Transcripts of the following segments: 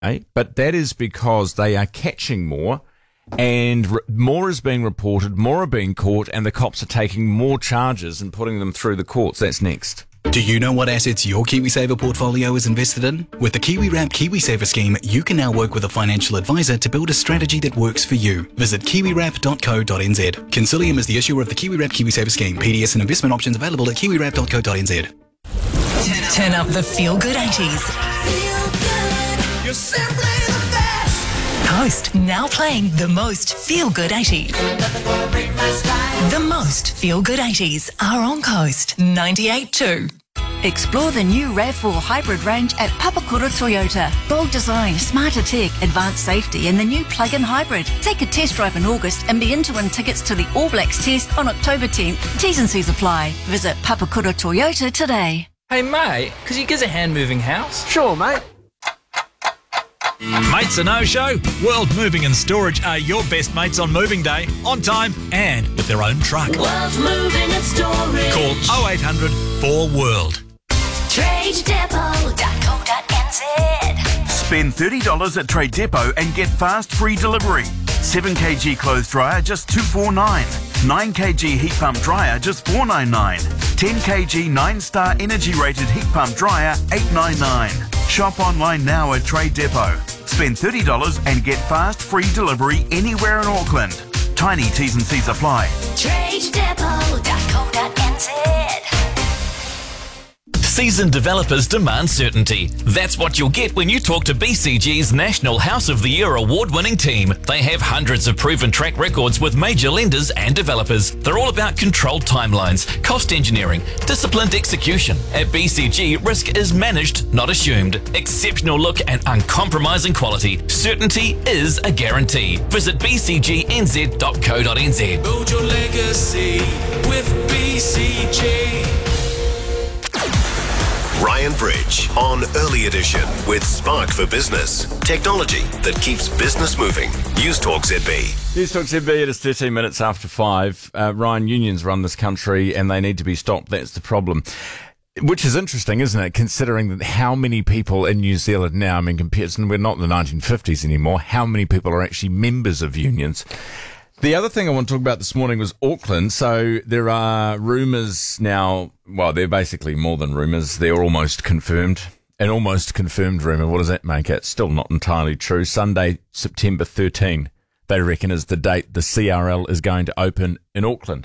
but that is because they are catching more, and more is being reported, more are being caught, and the cops are taking more charges and putting them through the courts. That's next. Do you know what assets your KiwiSaver portfolio is invested in? With the KiwiWrap KiwiSaver scheme, you can now work with a financial advisor to build a strategy that works for you. Visit kiwiwrap.co.nz. Consilium is the issuer of the KiwiWrap KiwiSaver scheme. PDS and investment options available at kiwiwrap.co.nz. Turn up the feel-good 80s. You're simply the best. Coast now playing the most feel-good 80s. The most feel-good 80s are on Coast 98.2. Explore the new RAV4 hybrid range at Papakura Toyota. Bold design, smarter tech, advanced safety and the new plug-in hybrid. Take a test drive in August and be in to win tickets to the All Blacks test on October 10th. T's and C's apply. Visit Papakura Toyota today. Hey mate, could you give us a hand moving house? Sure, mate. Mates are no-show. World Moving and Storage are your best mates on moving day, on time and with their own truck. World Moving and Storage. Call 0800 4WORLD. TradeDepot.co.nz. Spend $30 at Trade Depot and get fast free delivery. 7kg clothes dryer just $249. 9kg heat pump dryer just $499. 10kg 9-star energy rated heat pump dryer $899. Shop online now at Trade Depot. Spend $30 and get fast free delivery anywhere in Auckland. Tiny T's and C's apply. TradeDepot.co.nz. Seasoned developers demand certainty. That's what you'll get when you talk to BCG's National House of the Year award-winning team. They have hundreds of proven track records with major lenders and developers. They're all about controlled timelines, cost engineering, disciplined execution. At BCG, risk is managed, not assumed. Exceptional look and uncompromising quality. Certainty is a guarantee. Visit bcgnz.co.nz. Build your legacy with BCG. Ryan Bridge on Early Edition with Spark for Business. Technology that keeps business moving. News Talk ZB. News Talk ZB, it is 13 minutes after 5. Ryan, unions run this country and they need to be stopped. That's the problem. Which is interesting, isn't it, considering that how many people in New Zealand now, I mean, comparison, we're not in the 1950s anymore, how many people are actually members of unions? The other thing I want to talk about this morning was Auckland. So there are rumours now, well, they're basically more than rumours. They're almost confirmed. An almost confirmed rumour. What does that make it? Still not entirely true. Sunday, September 13, they reckon is the date the CRL is going to open in Auckland.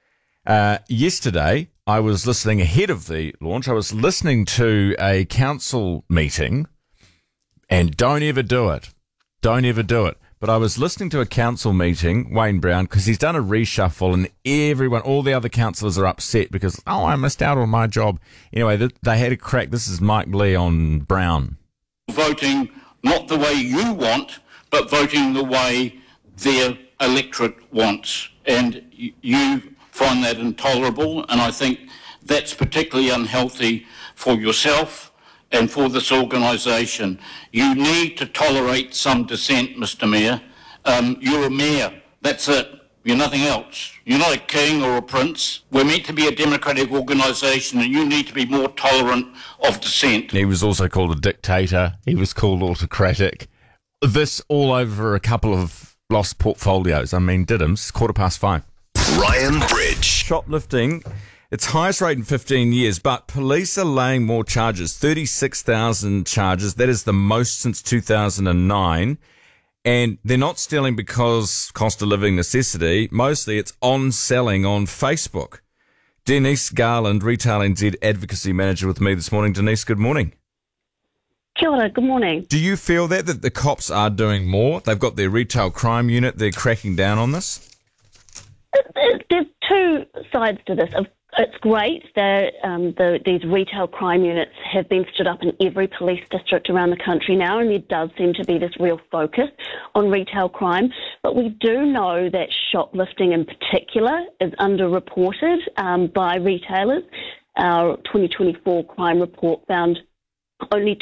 Yesterday, I was listening ahead of the launch. I was listening to a council meeting, and don't ever do it. Don't ever do it. But I was listening to a council meeting, Wayne Brown, because he's done a reshuffle and everyone, all the other councillors are upset because, I missed out on my job. Anyway, they had a crack. This is Mike Lee on Brown. Voting not the way you want, but voting the way their electorate wants. And you find that intolerable, and I think that's particularly unhealthy for yourself and for this organisation. You need to tolerate some dissent, Mr Mayor. You're a mayor, that's it. You're nothing else. You're not a king or a prince. We're meant to be a democratic organisation and you need to be more tolerant of dissent. He was also called a dictator. He was called autocratic. This all over a couple of lost portfolios. I mean, Diddums, 5:15. Ryan Bridge. Shoplifting. Its highest rate in 15 years, but police are laying more charges, 36,000 charges. That is the most since 2009. And they're not stealing because cost of living necessity. Mostly it's on selling on Facebook. Denise Garland, Retail NZ Advocacy Manager with me this morning. Denise, good morning. Kia ora, good morning. Do you feel that the cops are doing more? They've got their retail crime unit. They're cracking down on this? There's two sides to this. It's great that these retail crime units have been stood up in every police district around the country now, and there does seem to be this real focus on retail crime. But we do know that shoplifting in particular is underreported by retailers. Our 2024 crime report found only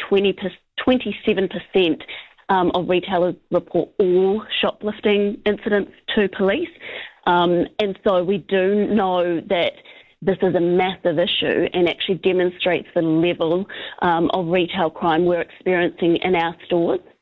27% of retailers report all shoplifting incidents to police. And so we do know that this is a massive issue and actually demonstrates the level of retail crime we're experiencing in our stores.